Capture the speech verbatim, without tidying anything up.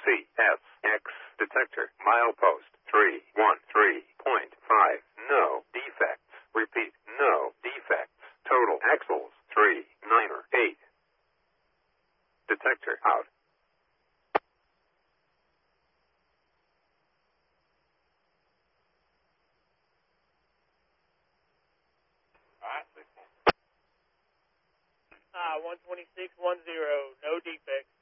C S X detector. Milepost three one three point five. No defects. Repeat, no defects. Total axles three nine eight. Detector out. Uh, one twenty-six one zero, no defects.